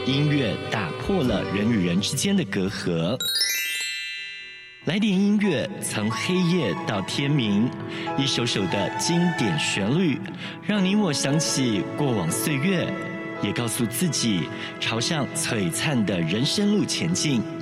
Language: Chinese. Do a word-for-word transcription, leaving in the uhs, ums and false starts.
音乐打破了人与人之间的隔阂。来点音乐，从黑夜到天明，一首首的经典旋律，让你我想起过往岁月，也告诉自己朝向璀璨的人生路前进。